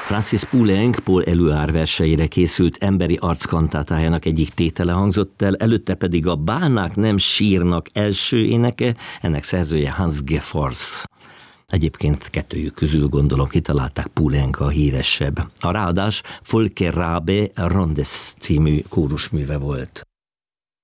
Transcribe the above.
Francis Poulenc Paul Éluard verseire készült emberi arckantátájának egyik tétele hangzott el, előtte pedig a Bálnák nem sírnak első éneke, ennek szerzője Hans Geforsz. Egyébként kettőjük közül gondolom kitalálták Poulenc a híresebb. A ráadás Volker Rabe Rondes című kórusműve volt.